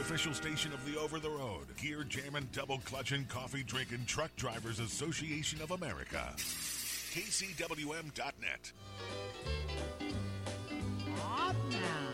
official station of the Over the Road, Gear Jammin' Double Clutchin' Coffee Drinkin' Truck Drivers Association of America. KCWM.net.